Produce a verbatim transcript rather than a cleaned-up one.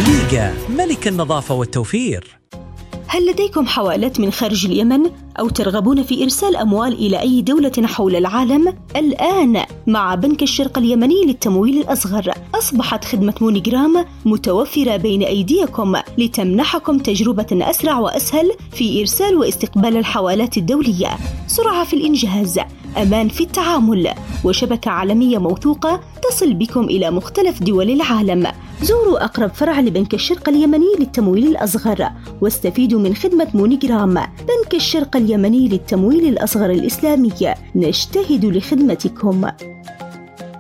ليجا، ملك النظافة والتوفير. هل لديكم حوالات من خارج اليمن أو ترغبون في إرسال أموال إلى أي دولة حول العالم؟ الآن مع بنك الشرق اليمني للتمويل الأصغر أصبحت خدمة مونيجرام متوفرة بين أيديكم لتمنحكم تجربة أسرع وأسهل في إرسال واستقبال الحوالات الدولية، سرعة في الإنجاز، أمان في التعامل، وشبكة عالمية موثوقة تصل بكم إلى مختلف دول العالم. زوروا أقرب فرع لبنك الشرق اليمني للتمويل الأصغر واستفيدوا من خدمة مونيجرام. بنك الشرق اليمني للتمويل الأصغر الإسلامي، نجتهد لخدمتكم.